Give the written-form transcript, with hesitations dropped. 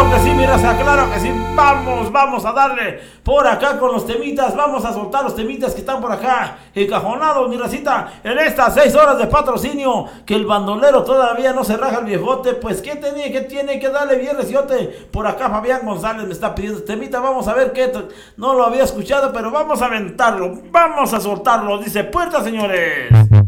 Claro que sí, mi raza, claro que sí. Vamos a darle por acá con los temitas. Vamos a soltar los temitas que están por acá encajonados, mi racita, en estas 6 horas de patrocinio. Que el bandolero todavía no se raja el viejote. Pues que tiene que darle bien reciote. Por acá Fabián González me está pidiendo temita. Vamos a ver qué. No lo había escuchado, pero vamos a aventarlo. Vamos a soltarlo. Dice: puerta, señores.